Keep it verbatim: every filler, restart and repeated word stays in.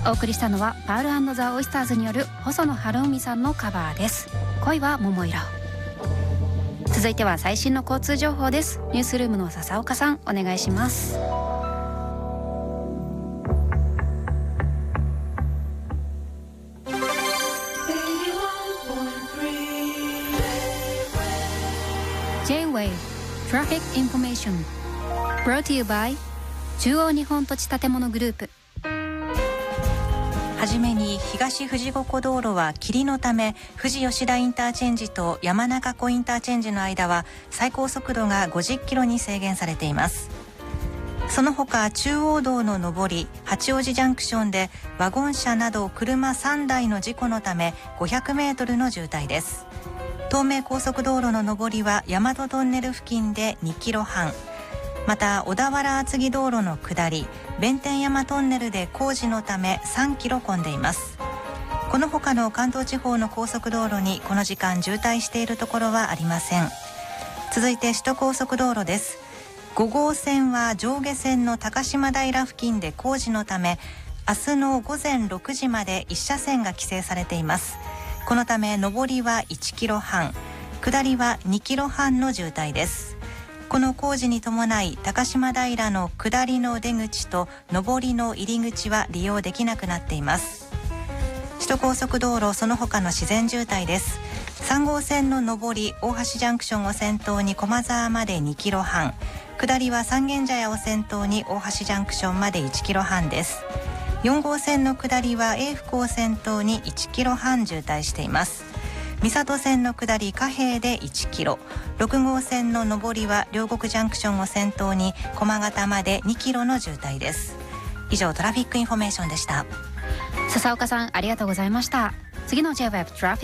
お送りしたのはパール&ザ・オイスターズによる細野晴臣さんのカバーです。恋は桃色。続いては最新の交通情報です。ニュースルームの笹岡さん、お願いします。J-Wave Traffic Information Brought to you by 中央日本土地建物グループ。 はじめに東富士五湖道路は霧のため富士吉田インターチェンジと山中湖インターチェンジの間は最高速度がごじゅっキロに制限されています。その他中央道の上り八王子ジャンクションでワゴン車など車さんだいの事故のためごひゃくメートルの渋滞です。東名高速道路の上りは大和トンネル付近でにキロはん、また小田原厚木道路の下り弁天山トンネルで工事のためさんキロ混んでいます。この他の関東地方の高速道路にこの時間渋滞しているところはありません。続いて首都高速道路です。ご号線は上下線の高島平付近で工事のため明日のごぜんろくじまでいち車線が規制されています。このため上りはいちキロはん、下りはにキロはんの渋滞です。この工事に伴い高島平の下りの出口と上りの入り口は利用できなくなっています。首都高速道路その他の自然渋滞です。さん号線の上り大橋ジャンクションを先頭に駒沢までにキロはん、下りは三軒茶屋を先頭に大橋ジャンクションまでいちキロはんです。よん号線の下りは永福を先頭にいちキロはん渋滞しています。三郷線の下り貨幣でいちキロ、ろく号線の上りは両国ジャンクションを先頭に駒形までにキロの渋滞です。以上トラフィックインフォメーションでした。 笹岡さん、ありがとうございました。次の J-Web トラフィック